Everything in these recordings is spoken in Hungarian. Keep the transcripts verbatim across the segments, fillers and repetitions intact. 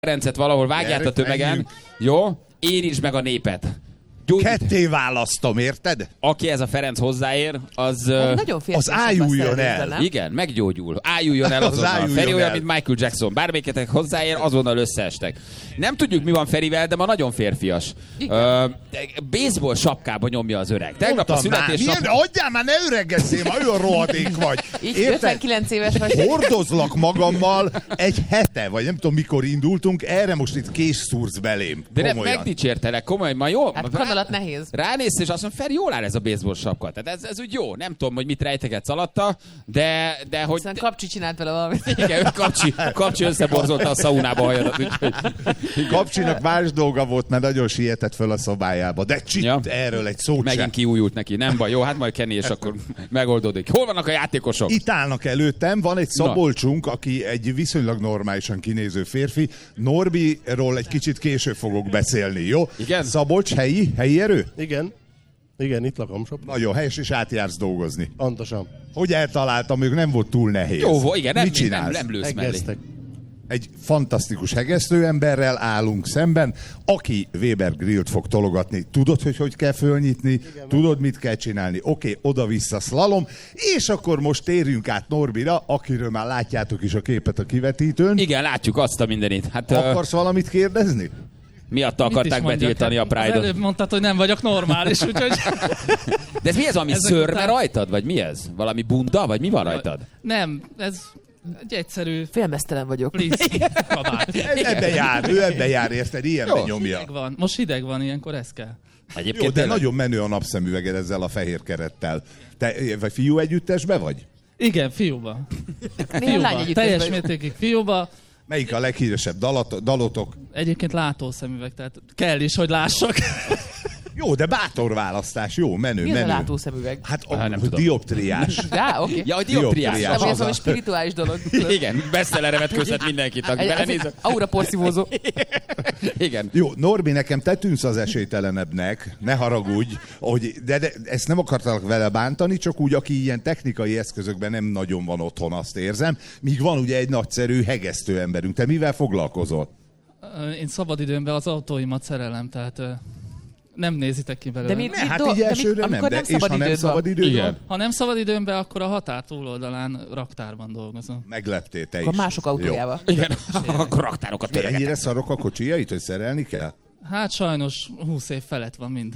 Ferencet valahol vágját a tömegen, jó? Érintsd meg a népet. Gyógy... Ketté választom, érted? Aki ez a Ferenc hozzáér, az... Nagyon az ájuljon el. Nem? Igen, meggyógyul. Ájuljon el azonnal. ájuljon Feri olyan, el. mint Michael Jackson. Bármelyiket hozzáér, azonnal összeestek. Nem tudjuk, mi van Ferivel, de ma nagyon férfias. Uh, baseball sapkába nyomja az öreg. Tegnap a születésnap... Milyen, adjál már, ne öregezzél, már olyan rohadék vagy. Így ötvenkilenc éves vagy. Hordozlak magammal egy hete, vagy nem tudom mikor indultunk, erre most itt kés szúrsz belém. De nem, Komolyan. megdicsértelek, komolyan, ma jó? Hát kanalat nehéz. Ránézsz, és azt mondom, Feri, jól áll ez a baseball sapka. Tehát ez, ez úgy jó. Nem tudom, hogy mit rejtegetsz alatta, de, de hogy... Aztán Kapcsi csinált vele valamit. Igen, Kapcsi, Kapcsi összeborzolta a szaunába a hajadat. Úgyhogy... Kapcsinak más dolga volt, mert nagyon sietett föl a szobájába. De csit, Ja. erről egy szót Megint sem. kiújult neki. Nem baj, jó, hát majd Kenny, és akkor megoldódik. Hol vannak a játékosok? Itt állnak előttem, van egy Szabolcsunk, aki egy viszonylag normálisan kinéző férfi. Norbiról egy kicsit később fogok beszélni, jó? Igen? Szabolcs, helyi, helyi erő? Igen. Igen, itt lakom sok. Nagyon helyes, és átjársz dolgozni. Pontosan. Hogy eltaláltam, ők nem volt túl nehéz. Jó, igen, nem, Mit nem, csinálsz? nem lősz mellé. Egeztek. Egy fantasztikus hegesztő emberrel állunk szemben, aki Weber Grillt fog tologatni. Tudod, hogy hogy kell fölnyitni? Igen, tudod, mit kell csinálni? Oké, okay, oda-vissza szlalom, és akkor most térjünk át Norbira, akiről már látjátok is a képet a kivetítőn. Igen, látjuk azt a mindenit. Hát, Akarsz valamit kérdezni? miatta akarták betiltani a Az Pride-ot. előbb mondtad, hogy nem vagyok normális, úgyhogy... De ez mi ez, ami Ezek szörme után- rajtad? Vagy mi ez? Valami bunda? Vagy mi van rajtad? Nem, ez egy egyszerű Félmeztelen vagyok. please kabát. Ebbe jár, ő ebbe jár, érted? Ilyenben Jó. nyomja. Hideg van. Most hideg van, ilyenkor ez kell. Egyébként Jó, de tényleg? nagyon menő a napszemüveged ezzel a fehér kerettel. Te vagy fiú együttesbe vagy? Igen, fiúba. Néha lány Fiúba. együtt Teljes vagyok. mértékig fiúba. Melyik a leghíresebb dalat, dalotok? Egyébként látószemüveg, tehát kell is, hogy lássak. Jó, de bátor választás, jó, menő, Mi az a menő. látószemüveg? Hát a, Ah, nem a tudom. dioptriás. Já, oké. Ja, a dioptriás. Dioptriás. Nem, ez az valami a- spirituális dolog. Igen, bestsellerre vetközhet mindenkit, aki belenéz. Aura porszívózó. Igen. Jó, Norbi, nekem te tűnsz az esélytelenebbnek, ne haragudj, hogy, de, de ezt nem akartalak vele bántani, csak úgy, aki ilyen technikai eszközökben nem nagyon van otthon, azt érzem, míg van ugye egy nagyszerű hegesztő emberünk. Te mivel foglalkozol? Én szabadidőmben az autóimat szerelem, tehát ö, nem nézitek ki belőle. De mi, Ne, mi hát do- így de mi- elsőre nem, amikor de nem és ha szabad nem időd van. szabad időd Igen. van, Ha nem szabad időmben, akkor a határ túloldalán raktárban dolgozom. megleptél te is. Akkor mások autójával. Igen, akkor raktárokat Jó. töreget. Ennyire szarok a kocsijait, hogy szerelni kell? Hát sajnos húsz év felett van mind.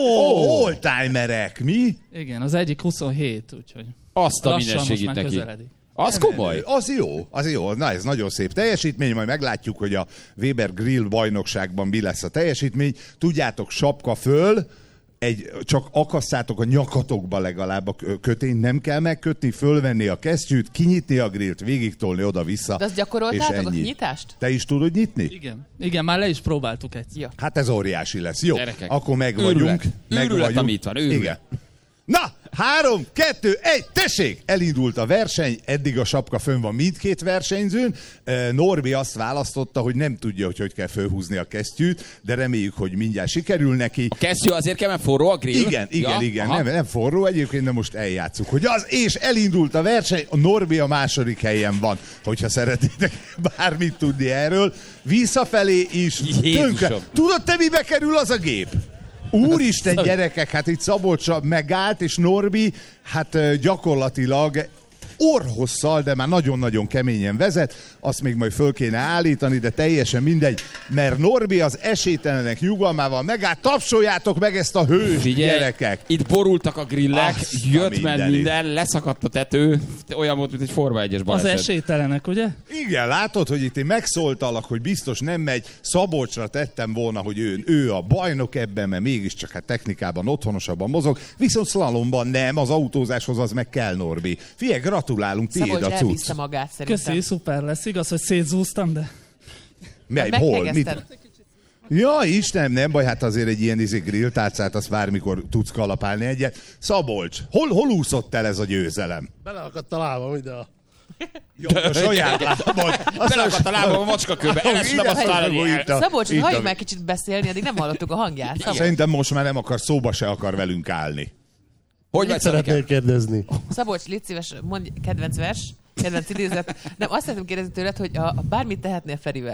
Ó, oldtimerek, mi? Igen, az egyik huszonhét, úgyhogy Azt a lassan minden most segít már neki. közeledik. Az komoly. Az jó, az jó. Na, ez nagyon szép teljesítmény, majd meglátjuk, hogy a Weber Grill bajnokságban mi lesz a teljesítmény. Tudjátok, sapka föl, egy, csak akasszátok a nyakatokba legalább a kö- kötényt, nem kell megkötni, fölvenni a kesztyűt, kinyitni a grillt, végigtolni oda-vissza. De azt gyakoroltátok, és a ennyi. nyitást? Te is tudod nyitni? Igen. Igen, már le is próbáltuk egy. Ja. Hát ez óriási lesz. Jó, Gyerekek. akkor meg Őrület. vagyunk. Meg Őrület, vagyunk. ami itt van, őrület. Igen. Na, három, kettő, egy, tessék! Elindult a verseny, eddig a sapka fönn van mindkét versenyzőn. Eh, Norbi azt választotta, hogy nem tudja, hogy hogy kell fölhúzni a kesztyűt, de reméljük, hogy mindjárt sikerül neki. A kesztyű azért kell, mert forró a grill? Igen, igen, Ja? igen, Aha. nem, nem forró egyébként, de most eljátszuk. Hogy az, és elindult a verseny, a Norbi a második helyen van, hogyha szeretnétek bármit tudni erről. Visszafelé is. Jézusom. Tönkre. Tudod te, mibe kerül az a gép? Úristen, gyerekek, hát itt Szabolcs megállt, és Norbi, hát ö, gyakorlatilag orhosszal, de már nagyon-nagyon keményen vezet, azt még majd föl kéne állítani, de teljesen mindegy, mert Norbi az esélytelenek nyugalmával megállt, tapsoljátok meg ezt a hős, Figyelj, gyerekek! itt borultak a grillek, Azt a jött ment mindenit. minden, leszakadt a tető, olyan volt, mint egy Forma egyes Az baleset. esélytelenek, ugye? Igen, látod, hogy itt én megszóltalak, hogy biztos nem megy, Szabolcsra tettem volna, hogy ő, ő a bajnok ebben, mert mégiscsak hát technikában otthonosabban mozog, viszont szlalomban nem, az autózáshoz az meg kell, Norbi. Figyelj, gratulálunk, tiéd Szabolcs a cucc. elviszte magát szerintem. Köszi, szuper lesz. Igaz, hogy szétzúztam, de... Mely, hol? Mit? Meghegezted. Ja, Istenem, nem baj, hát azért egy ilyen izé grilltárcát, azt bármikor tudsz kalapálni egyet. Szabolcs, hol, hol úszott el ez a győzelem? Beleakadt a lábam ide a... Jó, a saját lábad. Belakadt a lábam a macskakőbe, elestem Ide aztán, fogom hogy itt a- Szabolcs, itt a- halljuk meg kicsit beszélni, addig nem hallottuk a hangját. Szabolcs, Szerintem most már nem akar, szóba se akar velünk állni. hogy Mit vagy szeretnél kérdezni? Szabolcs, légy szíves, mondj kedvenc vers, kedvenc idézet. Nem, azt szeretném kérdezni tőled, hogy a, a bármit tehetnél Ferivel.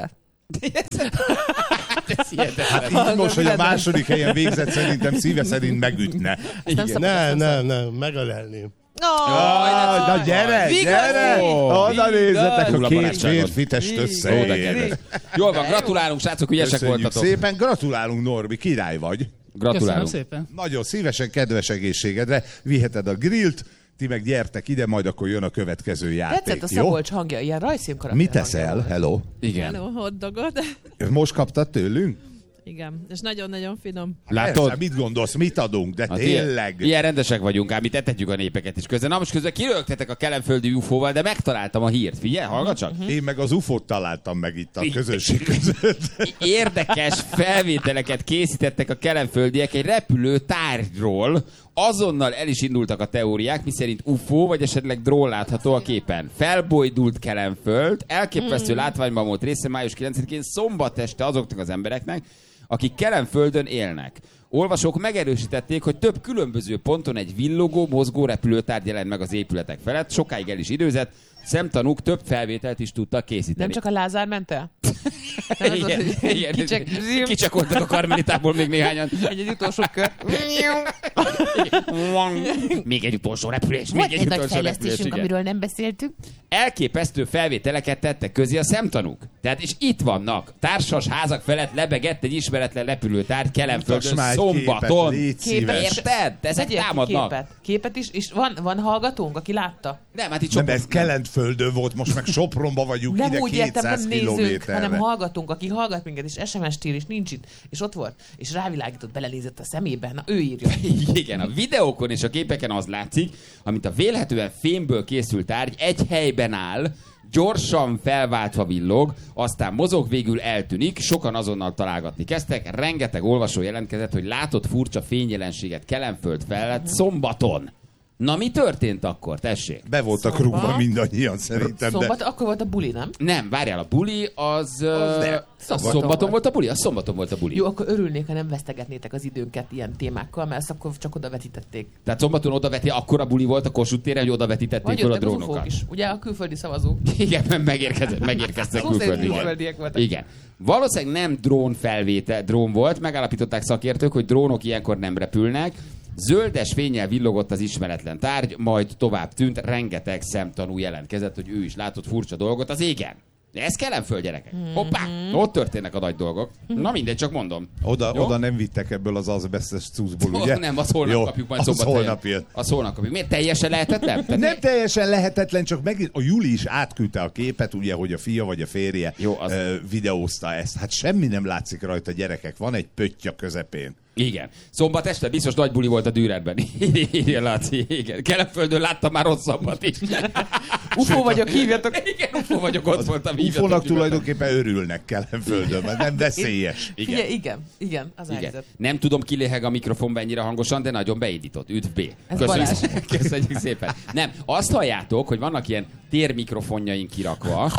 Hát így most, hogy a második helyen végzett, szerintem szíve szerint megütne. Ne, ne, ne, megölelném. Ah, na gyere, gyere! Oda nézzetek, a Nulla két barátságot. férfi test Oda összeér. kedves. Jól van, gratulálunk, srácok, ügyesek Köszönjük voltatok. szépen, gratulálunk, Norbi, király vagy. Köszönöm Gratulálunk. szépen. Nagyon szívesen, kedves egészségedre viheted a grillt, ti meg gyertek ide, majd akkor jön a következő játék. Tetszett a jó? Szabolcs hangja, ilyen rajzfilm karakter. Mit teszel? Hello. Igen. Hello, hotdogot. Most kaptad tőlünk? Igen, és nagyon-nagyon finom. Látod? Persze, mit gondolsz, mit adunk, de Hát tényleg. Ilyen, ilyen rendesek vagyunk, ám mi etetjük a népeket is közben. Na most közben kirögtetek a kelenföldi ufóval, de megtaláltam a hírt. Figyelj, hallgat csak! Én meg az ufót találtam meg itt a közösség között. Érdekes felvételeket készítettek a kelenföldiek egy repülő tárgyról. Azonnal el is indultak a teóriák, miszerint ufó vagy esetleg drón látható a képen. Felbojdult Kelenföld, elképesztő mm. látványban volt része május kilencedikén szombat este azoknak az embereknek, akik Kelenföldön élnek. Olvasók megerősítették, hogy több különböző ponton egy villogó, mozgó repülőtárgy jelent meg az épületek felett, sokáig el is időzett, szemtanúk több felvételt is tudtak készíteni. Nem csak a Lázár ment el? Igen, igen. Kicsek, Kicsakoltak a karmelitából még néhányan. egy, egy utolsó kör. Még egy utolsó repülés, még Volt egy egy nagy utolsó repülés. fejlesztésünk, Igen. amiről nem beszéltünk. Elképesztő felvételeket tettek közé a szemtanúk. Tehát, és itt vannak. Társas házak felett lebegett egy ismeretlen repülőtárgy Kelenföldön Mutasd már egy szombaton. képet, légy Képet. szíves. Érted? Ezek Vegyél ki támadnak. Képet. Képet is, és van, van hallgatónk, aki látta? Nem, hát itt Nem, sok... ez Kelenföldön volt, most meg Sopronba vagyunk, Nem ide úgy értem, nem kétszáz nézők, kilométerre. hanem hallgatunk, aki hallgat minket, és es em es-t ír, és nincs itt, és ott volt, és rávilágított, belenézett a szemébe, na ő írja. Igen, a videókon és a képeken az látszik, amint a vélhetően fémből készült tárgy egy helyben áll, gyorsan felváltva villog, aztán mozog, végül eltűnik, sokan azonnal találgatni kezdtek, rengeteg olvasó jelentkezett, hogy látott furcsa fényjelenséget Kelenföld felett szombaton. Na mi történt akkor? Tessék. Be voltak Szombat. rúgva mindannyian szerintem, Szombat, de akkor volt a buli, nem? Nem, várjál, a buli az... Az, ne. az Szombaton szombaton volt. volt a buli? Az szombaton volt a buli. Jó, akkor örülnék, ha nem vesztegetnétek az időnket ilyen témákkal, mert azt akkor csak oda vetítették. Tehát szombaton odaveti, akkora buli volt a Kossuth téren, hogy oda vetítették Vagy föl a jöttek az drónokat. ufók is. Ugye a külföldi szavazók. Igen, mert megérkezett, megérkeztek Szó szerint külföldiek. külföldiek voltak. Igen. Valószínűleg nem drón felvétel, drón volt, megállapították szakértők, hogy drónok ilyenkor nem repülnek. Zöldes fénnyel villogott az ismeretlen tárgy, majd tovább tűnt, rengeteg szemtanú jelentkezett, hogy ő is látott furcsa dolgot az égen. De ez Kelenföld, gyerekek. Hoppá, ott történnek a nagy dolgok. Na mindegy, csak mondom. oda, Jó? oda nem vittek ebből az azbesztes cuccból, ugye? Nem, az holnap Jó, kapjuk majd az szombathelyen. holnap jön. Az holnap kapjuk. Miért teljesen lehetetlen? Tehát Nem teljesen lehetetlen, csak megint a Juli is átküldte a képet, ugye, hogy a fia vagy a férje Jó, az- ö, videózta ezt. Hát semmi nem látszik rajta, gyerekek. Van egy pötty a közepén. Igen. Szombat este biztos nagy buli volt a Dürerben. Igen, Laci. Igen. Kelenföldön láttam már rosszabbat is. Ufó vagyok, hívjatok. Igen, ufó vagyok, ott voltam. hívjatok Ufónak nyugodtan. tulajdonképpen örülnek Kelenföldön, mert nem veszélyes. Igen. Figyelj, igen, igen, az a Igen. helyzet. Nem tudom, ki léheg a mikrofonban ennyire hangosan, de nagyon beindított. Üdv B. Ez Köszönjük, Balázs. szépen. Köszönjük szépen. Nem, azt halljátok, hogy vannak ilyen térmikrofonjaink kirakva.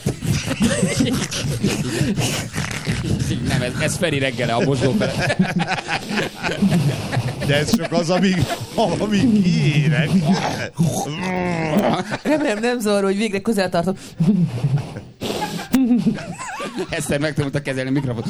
Nem, ez, ez Feri reggele a mosdó felett. De ez csak az, amíg, amíg kiérek. Remélem nem zavar, hogy végre közel tartok. Eszter megtanulta kezelni a mikrofont.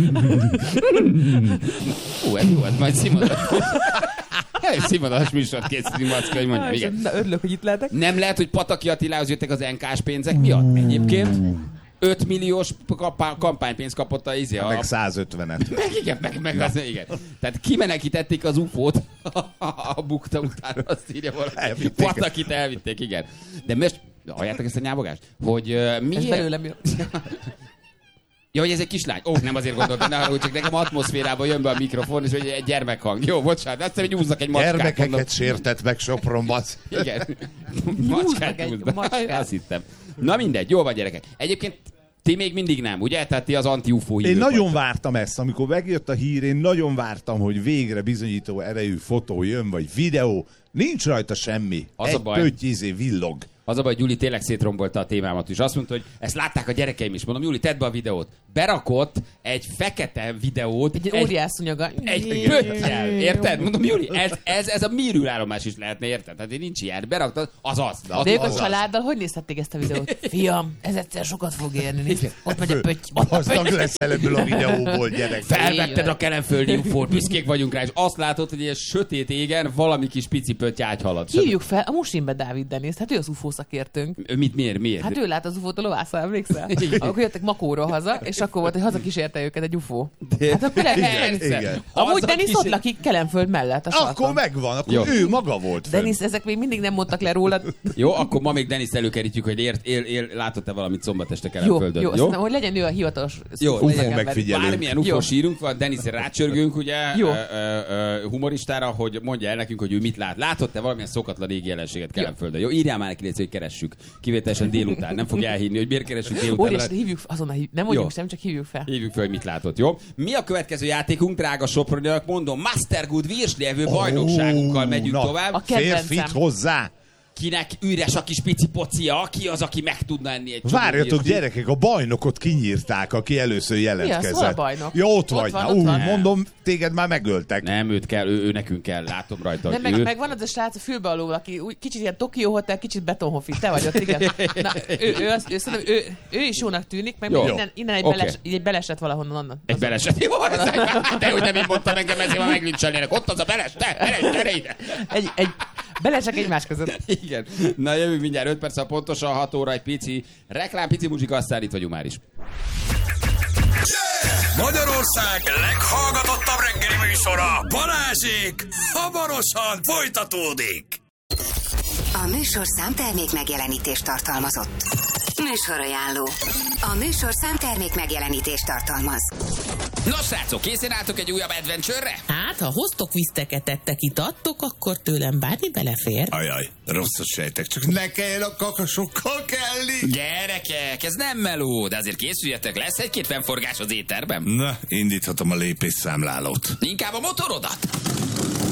Ó, ez jó, ez majd színvonalas. Egy színvonalas műsort készítünk, Macka, hogy mondjam, igen. Na, örülök, hogy itt lehetek. Nem lehet, hogy Pataki Attilához jöttek az en ká-s pénzek miatt? Egyébként öt milliós kapá- kampánypénzt kapott a izé. A... Meg százötvenet. Meg igen, meg, meg az, igen. Tehát kimenekítették az ufót a bukta után, azt írja valaki. Elvitték. Patakit elvitték, igen. De most, halljátok ezt a nyábogást? Hogy uh, Ez miért... belőlem jön. Ja, hogy ez egy kislány. Ó, nem azért gondoltam, ne haragudj, csak nekem atmoszférában jön be a mikrofon, és hogy egy gyermekhang. Jó, bocsánat, azt hiszem, hogy húznak egy macskát. Gyermekeket mondom. sértett meg Sopronban. Igen. Húznak Macskát egy húznak. macskát. Azt hittem. Na mindegy, jó van, gyerekek. Egyébként ti még mindig nem, ugye? Tehát ti az anti-ufó hívők Én nagyon vagytok. vártam ezt, amikor megjött a hír, én nagyon vártam, hogy végre bizonyító erejű fotó jön, vagy videó. Nincs rajta semmi. Az Egy a baj. pötty izé villog. Az a baj, Gyuri tényleg szétrombolta a témámat is. Azt mondta, hogy ezt látták a gyerekeim is. Mondom, Gyuri, tedd be a videót. Berakott egy fekete videót. Egy, egy óriászunyaga. Egy pöttyel, érted? Mondom, Júli, ez, ez, ez a mérőállomás is lehetne, érted? Tehát én nincs ilyen. Beraktad, az az. az De ők az, a családdal hogy nézhették ezt a videót? Fiam, ez egyszer sokat fog érni. Nézd, ott megy a pötty. Ott a Gazdag pötty. leszel ebből a videóból, gyerek. Felvetted a kelenföldi ufót, büszkék vagyunk rá, és azt látod, hogy ilyen sötét égen valami kis pici pötty ágyhalad. Hívjuk fel a Musimbe Dávid Deniszt. Hát ő az ufó szakértőnk. Ő mit, miért, miért? Hát ő lát az ufót a lovászal, emlékszel? Akkor jöttek Makóról haza, és akkor volt, hogy hazakísérte őket egy ufó. Hát akkor Igen, lehet. igen. Amúgy Haza Denis kísér- ott lakik Kelenföld mellett a Akkor sarkon. megvan, akkor Jó. ő maga volt fenn. Denis, ezek még mindig nem mondtak le rólad. Jó, akkor ma még Deniszt előkerítjük, hogy ért, él, él, látott-e valamit szombat este Jó, Kelenföldön. jó, szerintem, hogy legyen ő a hivatalos Jó, ufó legyen szakember. megfigyelő. Bármilyen Jó. ufós írunk van, Denisre rácsörgünk, ugye, Jó. ö, ö, ö, humoristára, hogy mondja el nekünk, hogy ő mit lát. Látott-e valamilyen szokatlan égi jelenséget Kelenföldön? Jó, írjál már neki, légy, hogy keressük. Kivételesen délután. Nem fogja elhinni, hogy miért keressük délután. Óriási, hívjuk fel, azonnal hívjuk. Nem mondjuk Jó. sem, csak hívjuk fel. Hívjuk fel, hogy mit látott, jó? Mi a következő játékunk, drága Soproniak? Mondom, Mastergood Virsli bajnokságunkkal megyünk na, tovább. A kedvencem. Férfit hozzá. Kinek üres a kis pici pocia, ki az, aki meg tudna enni egy csomó Várjatok, virslit? gyerekek, a bajnokot kinyírták, aki először jelentkezett. Hol a bajnok? Ja, ott, Ott vagy. van, Na, ott ú, van. mondom, téged már megöltek. Nem, őt kell, ő, ő nekünk kell, látom rajta, Nem, hogy meg, ő... meg van az a srác a fülbealul, aki úgy, kicsit ilyen Tokyo Hotel, kicsit Betonhofi. Te vagy ott, igen. Na, ő, ő, az, ő, ő, ő, ő is jónak tűnik, meg Jó. még innen, innen egy, Oké. beles, egy belesett valahonnan onnan. Egy beleset. Jó, de hogy nem így mondtam engem, ezért már meglincselnének. Ott az a beles, te, gyere, gyere ide. Egy, egy belesek egymás között. Igen. Na jövünk mindjárt öt perc, pontosan hat óra, egy pici reklám, pici muzsika, aztán itt vagyunk már is. Magyarország leghallgatottabb reggeli műsora, Balázsék, hamarosan folytatódik. A műsorszám termék megjelenítést tartalmazott. Műsorajánló. A műsorszám termék megjelenítést tartalmaz. Na srácok, készen álltok egy újabb adventure-re? Hát, ha hoztok viszteket, ettek, itattok, akkor tőlem bármi belefér. Ajaj, rosszat sejtek, csak ne kelljen a kakasokkal kelni. Gyerekek, ez nem meló, de azért készüljetek, lesz egy-két fennforgás az éterben. Na, indíthatom a lépésszámlálót. Inkább a motorodat.